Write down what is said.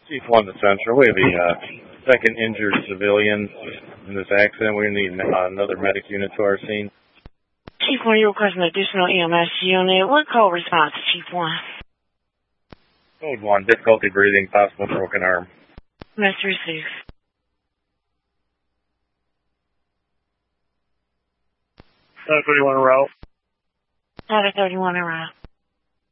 Chief 1 to Central. We have a second injured civilian in this accident. We need another medic unit to our scene. Chief 1, you request an additional EMS unit. What call response, Chief 1? Code 1, difficulty breathing, possible broken arm. Message received. 31 route. 31 en route.